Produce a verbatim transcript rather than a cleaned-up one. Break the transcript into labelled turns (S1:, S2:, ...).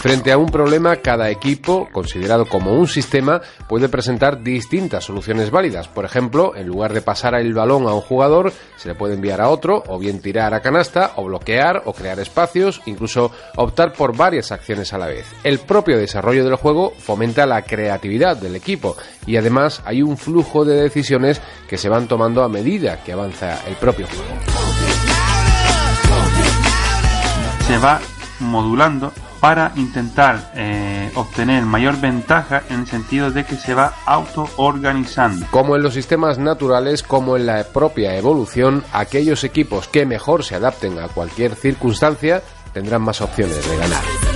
S1: Frente a un problema, cada equipo, considerado como un sistema, puede presentar distintas soluciones válidas. Por ejemplo, en lugar de pasar el balón a un jugador, se le puede enviar a otro, o bien tirar a canasta, o bloquear, o crear espacios, incluso optar por varias acciones a la vez. El propio desarrollo del juego fomenta la creatividad del equipo y además hay un flujo de decisiones que se van tomando a medida que avanza el propio juego.
S2: Se va modulando para intentar eh, obtener mayor ventaja en el sentido de que se va auto-organizando.
S1: Como en los sistemas naturales, como en la propia evolución, aquellos equipos que mejor se adapten a cualquier circunstancia tendrán más opciones de ganar.